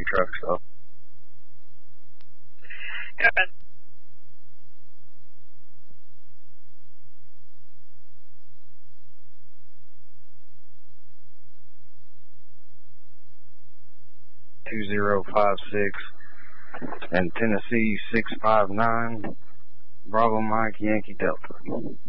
truck, so. Yeah. 2056 and Tennessee 659, Bravo Mike Yankee Delta.